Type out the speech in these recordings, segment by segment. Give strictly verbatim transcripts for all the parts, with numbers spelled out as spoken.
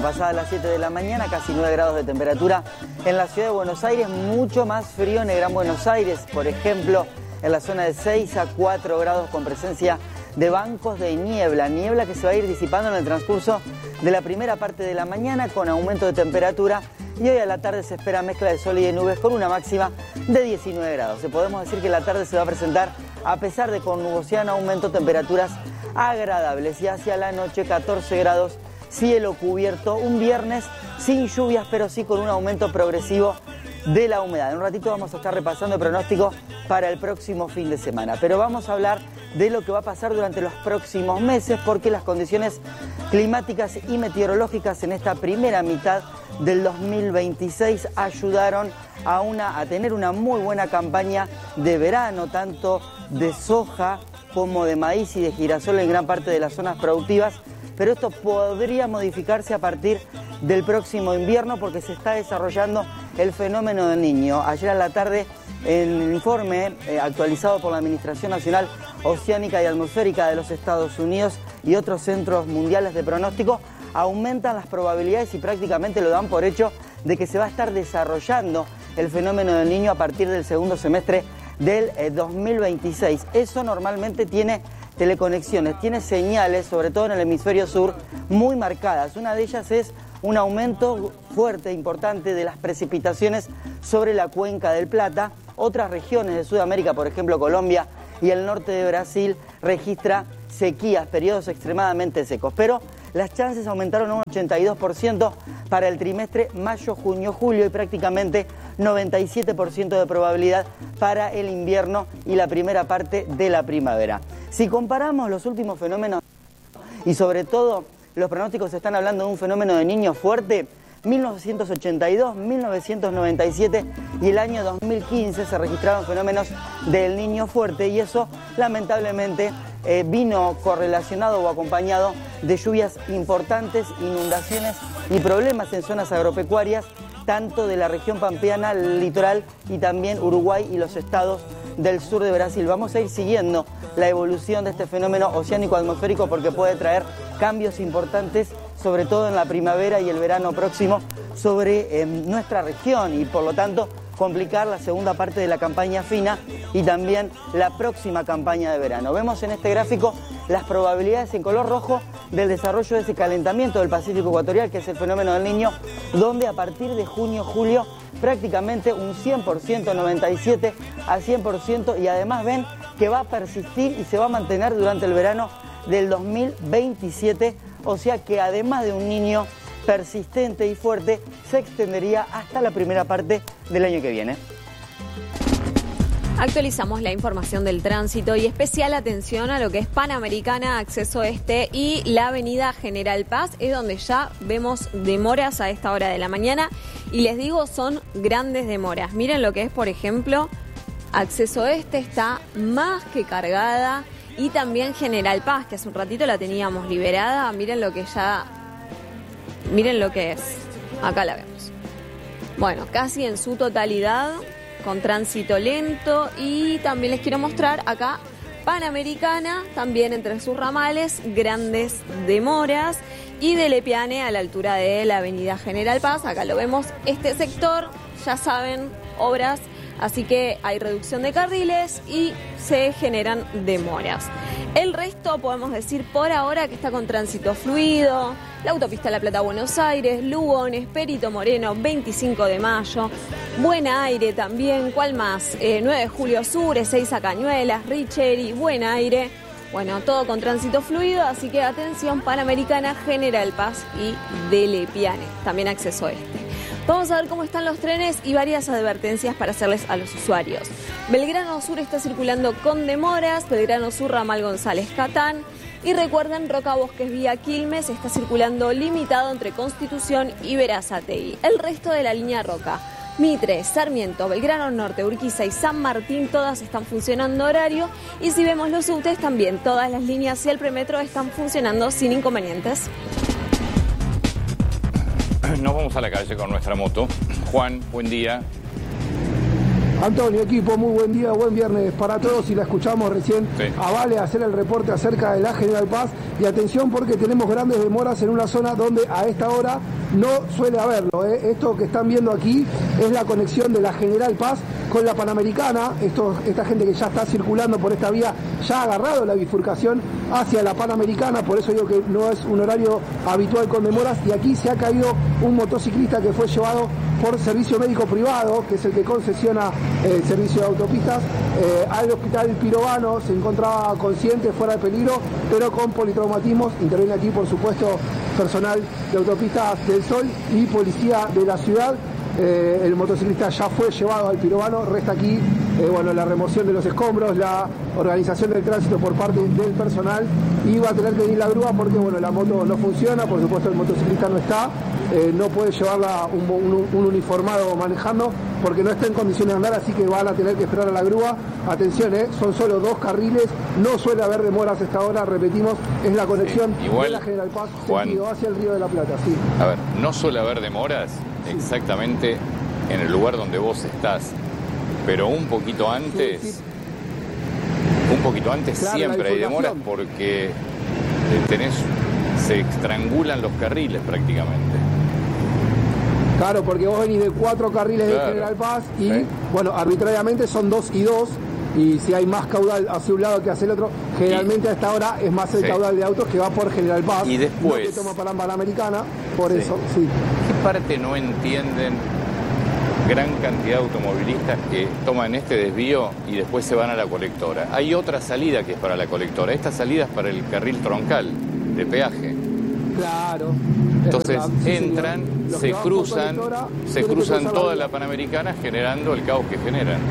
Pasadas las siete de la mañana, casi nueve grados de temperatura en la ciudad de Buenos Aires, mucho más frío en el Gran Buenos Aires, por ejemplo, en la zona de seis a cuatro grados con presencia de bancos de niebla, niebla que se va a ir disipando en el transcurso de la primera parte de la mañana con aumento de temperatura, y hoy a la tarde se espera mezcla de sol y de nubes con una máxima de diecinueve grados. Podemos decir que la tarde se va a presentar, a pesar de con nubosidad en aumento, temperaturas agradables, y hacia la noche catorce grados, cielo cubierto, un viernes sin lluvias, pero sí con un aumento progresivo de la humedad. En un ratito vamos a estar repasando el pronóstico para el próximo fin de semana, pero vamos a hablar de lo que va a pasar durante los próximos meses, porque las condiciones climáticas y meteorológicas en esta primera mitad del dos mil veintiséis ayudaron a, una, a tener una muy buena campaña de verano, tanto de soja como de maíz y de girasol en gran parte de las zonas productivas, pero esto podría modificarse a partir del próximo invierno porque se está desarrollando el fenómeno del Niño. Ayer a la tarde, en el informe eh, actualizado por la Administración Nacional Oceánica y Atmosférica de los Estados Unidos y otros centros mundiales de pronóstico, aumentan las probabilidades y prácticamente lo dan por hecho de que se va a estar desarrollando el fenómeno del Niño a partir del segundo semestre del eh, dos mil veintiséis. Eso normalmente tiene teleconexiones, tiene señales, sobre todo en el hemisferio sur, muy marcadas. Una de ellas es un aumento fuerte, importante, de las precipitaciones sobre la cuenca del Plata. Otras regiones de Sudamérica, por ejemplo Colombia y el norte de Brasil, registra sequías, periodos extremadamente secos. Pero las chances aumentaron un ochenta y dos por ciento para el trimestre mayo, junio, julio y prácticamente noventa y siete por ciento de probabilidad para el invierno y la primera parte de la primavera. Si comparamos los últimos fenómenos y sobre todo los pronósticos están hablando de un fenómeno de Niño fuerte, mil novecientos ochenta y dos, mil novecientos noventa y siete y el año dos mil quince se registraron fenómenos del Niño fuerte, y eso lamentablemente eh, vino correlacionado o acompañado de lluvias importantes, inundaciones y problemas en zonas agropecuarias, tanto de la región pampeana, el litoral y también Uruguay y los estados del sur de Brasil. Vamos a ir siguiendo la evolución de este fenómeno oceánico-atmosférico porque puede traer cambios importantes, sobre todo en la primavera y el verano próximo, sobre eh, nuestra región, y por lo tanto complicar la segunda parte de la campaña fina y también la próxima campaña de verano. Vemos en este gráfico las probabilidades en color rojo del desarrollo de ese calentamiento del Pacífico ecuatorial, que es el fenómeno del Niño, donde a partir de junio, julio, prácticamente un cien por ciento, noventa y siete al cien por ciento, y además ven que va a persistir y se va a mantener durante el verano del dos mil veintisiete, o sea que además de un Niño persistente y fuerte, se extendería hasta la primera parte del año que viene. Actualizamos la información del tránsito y especial atención a lo que es Panamericana, Acceso Este y la avenida General Paz, es donde ya vemos demoras a esta hora de la mañana, y les digo, son grandes demoras. Miren lo que es, por ejemplo, Acceso Este está más que cargada, y también General Paz, que hace un ratito la teníamos liberada. Miren lo que ya... Miren lo que es. Acá la vemos. Bueno, casi en su totalidad, con tránsito lento, y también les quiero mostrar acá Panamericana, también entre sus ramales, grandes demoras, y de Lepiane a la altura de la avenida General Paz. Acá lo vemos, este sector, ya saben, obras, así que hay reducción de carriles y se generan demoras. El resto podemos decir por ahora que está con tránsito fluido, la autopista La Plata-Buenos Aires, Lugones, Perito Moreno, veinticinco de mayo, Buen Aire también, ¿cuál más? Eh, nueve de julio Sur, Ezeiza Cañuelas, Richeri, Buen Aire, bueno, todo con tránsito fluido, así que atención, Panamericana, General Paz y de Lepiane, también Acceso Este. Vamos a ver cómo están los trenes y varias advertencias para hacerles a los usuarios. Belgrano Sur está circulando con demoras, Belgrano Sur, ramal González Catán. Y recuerden, Roca Bosques vía Quilmes está circulando limitado entre Constitución y Berazategui. El resto de la línea Roca, Mitre, Sarmiento, Belgrano Norte, Urquiza y San Martín, todas están funcionando horario. Y si vemos los subtes, también todas las líneas y el premetro están funcionando sin inconvenientes. Nos vamos a la calle con nuestra moto. Juan, buen día. Antonio, equipo, muy buen día, buen viernes para todos, y la escuchamos recién sí. a Vale hacer el reporte acerca de la General Paz, y atención porque tenemos grandes demoras en una zona donde a esta hora no suele haberlo. ¿eh? Esto que están viendo aquí es la conexión de la General Paz con la Panamericana. Esto, esta gente que ya está circulando por esta vía ya ha agarrado la bifurcación hacia la Panamericana, por eso digo que no es un horario habitual con demoras. Y aquí se ha caído un motociclista que fue llevado por servicio médico privado, que es el que concesiona el servicio de autopistas, eh, al hospital Pirovano. Se encontraba consciente, fuera de peligro, pero con politraumatismos. Interviene aquí, por supuesto, personal de Autopistas del Sol y policía de la ciudad. Eh, el motociclista ya fue llevado al Pirovano. Resta aquí eh, bueno, la remoción de los escombros, la organización del tránsito por parte del personal, y va a tener que venir la grúa porque bueno, la moto no funciona, por supuesto el motociclista no está, eh, no puede llevarla un, un, un uniformado manejando porque no está en condiciones de andar, así que van a tener que esperar a la grúa. Atención, eh, son solo dos carriles, no suele haber demoras a esta hora, repetimos, es la conexión sí, igual, de la General Paz Juan, hacia el Río de la Plata. Sí. A ver, no suele haber demoras exactamente en el lugar donde vos estás, pero un poquito antes, sí, sí. un poquito antes claro, siempre hay demoras porque tenés, se estrangulan los carriles prácticamente. Claro, porque vos venís de cuatro carriles claro. de General Paz y, ¿sí? bueno, arbitrariamente son dos y dos, y si hay más caudal hacia un lado que hacia el otro, generalmente y, a esta hora es más el sí. caudal de autos que va por General Paz. Y después... No que toma para la Panamericana, por sí. eso, sí. ¿Qué parte no entienden gran cantidad de automovilistas que toman este desvío y después se van a la colectora? Hay otra salida que es para la colectora. Esta salida es para el carril troncal de peaje. Claro. Entonces sí, entran, se cruzan, se cruzan toda la Panamericana generando el caos que generan.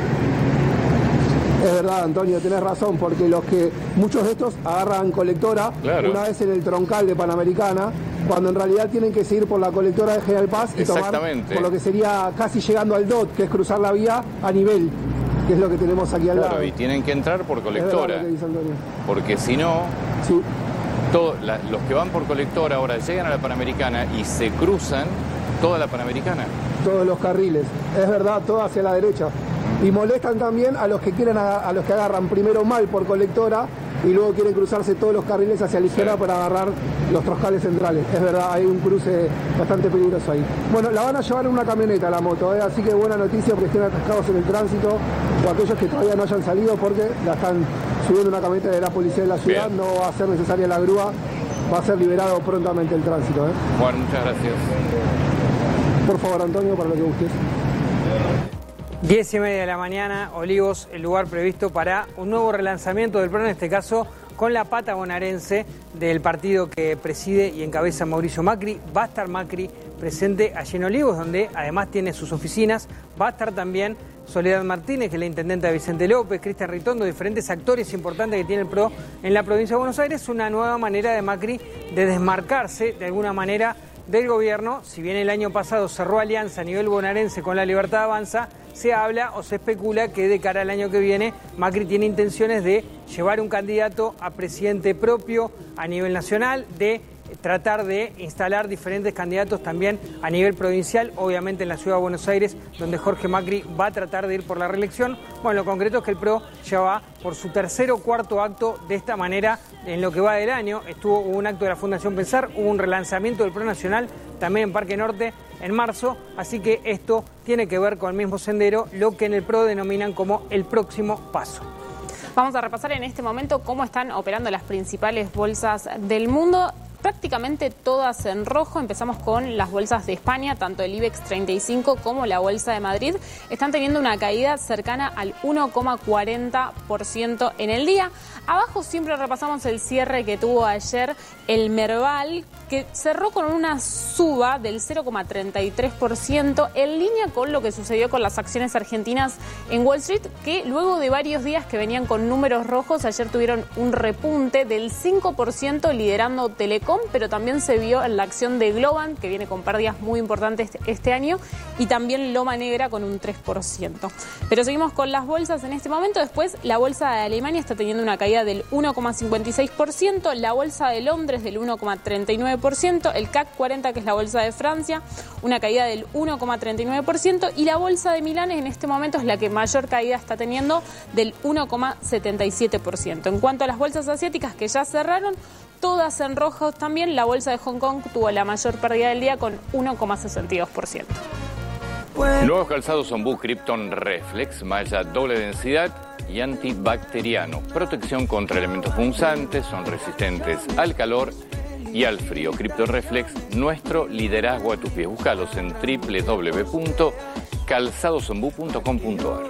Es verdad, Antonio, tenés razón, porque los que muchos de estos agarran colectora claro. una vez en el troncal de Panamericana, cuando en realidad tienen que seguir por la colectora de General Paz y tomar por lo que sería casi llegando al D O T, que es cruzar la vía a nivel, que es lo que tenemos aquí al claro, lado. Y tienen que entrar por colectora, es verdad lo que dice porque si no... Sí. Todo, la, los que van por colectora ahora llegan a la Panamericana y se cruzan toda la Panamericana. Todos los carriles, es verdad, todo hacia la derecha. Y molestan también a los que quieren a, a los que agarran primero mal por colectora y luego quieren cruzarse todos los carriles hacia la izquierda sí. para agarrar los troscales centrales. Es verdad, hay un cruce bastante peligroso ahí. Bueno, la van a llevar en una camioneta la moto, ¿eh? Así que buena noticia porque estén atascados en el tránsito, o aquellos que todavía no hayan salido porque la están subiendo una camioneta de la policía de la ciudad. Bien. No va a ser necesaria la grúa, va a ser liberado prontamente el tránsito. ¿eh? Bueno, muchas gracias. Por favor, Antonio, para lo que gustes. Diez y media de la mañana, Olivos, el lugar previsto para un nuevo relanzamiento del P R O, en este caso con la pata bonaerense del partido que preside y encabeza Mauricio Macri. Va a estar Macri presente allí en Olivos, donde además tiene sus oficinas. Va a estar también Soledad Martínez, que es la intendenta de Vicente López, Cristian Ritondo, diferentes actores importantes que tiene el P R O en la provincia de Buenos Aires. Una nueva manera de Macri de desmarcarse de alguna manera del gobierno. Si bien el año pasado cerró alianza a nivel bonaerense con La Libertad Avanza, se habla o se especula que de cara al año que viene Macri tiene intenciones de llevar un candidato a presidente propio a nivel nacional, de tratar de instalar diferentes candidatos también a nivel provincial, obviamente en la ciudad de Buenos Aires, donde Jorge Macri va a tratar de ir por la reelección. Bueno, lo concreto es que el P R O ya va por su tercer o cuarto acto de esta manera en lo que va del año. Estuvo hubo un acto de la Fundación Pensar, hubo un relanzamiento del P R O Nacional también en Parque Norte en marzo, así que esto tiene que ver con el mismo sendero, lo que en el P R O denominan como el próximo paso. Vamos a repasar en este momento cómo están operando las principales bolsas del mundo. Prácticamente todas en rojo. Empezamos con las bolsas de España, tanto el IBEX treinta y cinco como la Bolsa de Madrid. Están teniendo una caída cercana al uno coma cuarenta por ciento en el día. Abajo siempre repasamos el cierre que tuvo ayer el Merval, que cerró con una suba del cero coma treinta y tres por ciento, en línea con lo que sucedió con las acciones argentinas en Wall Street, que luego de varios días que venían con números rojos, ayer tuvieron un repunte del cinco por ciento liderando Telecom, pero también se vio en la acción de Globant, que viene con pérdidas muy importantes este año, y también Loma Negra con un tres por ciento. Pero seguimos con las bolsas en este momento. Después, la bolsa de Alemania está teniendo una caída del uno coma cincuenta y seis por ciento, la bolsa de Londres del uno coma treinta y nueve por ciento, el C A C cuarenta, que es la bolsa de Francia, una caída del uno coma treinta y nueve por ciento, y la bolsa de Milán en este momento es la que mayor caída está teniendo, del uno coma setenta y siete por ciento. En cuanto a las bolsas asiáticas que ya cerraron, todas en rojo. También la bolsa de Hong Kong tuvo la mayor pérdida del día con uno coma sesenta y dos por ciento. Nuevos calzados Ombú Krypton Reflex, malla doble densidad y antibacteriano. Protección contra elementos punzantes, son resistentes al calor y al frío. Krypton Reflex, nuestro liderazgo a tus pies. Búscalos en doble u doble u doble u punto calzadosombú punto com punto a r.